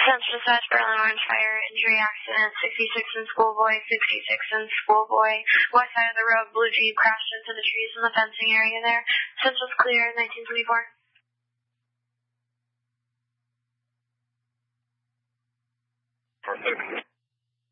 Attention dispatch, Berlin Orange Fire, injury accident, 66 in Schoolboy, 66 in Schoolboy. West side of the road, blue Jeep crashed into the trees in the fencing area there. Central's clear, 1924.